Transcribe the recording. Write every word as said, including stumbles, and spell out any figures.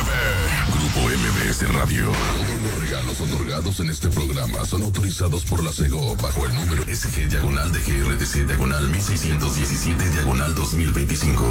Grupo M B S Radio. Todos los regalos otorgados en este programa son autorizados por la SEGO bajo el número S G diagonal de G R T C diagonal mil seiscientos diecisiete diagonal dos mil veinticinco.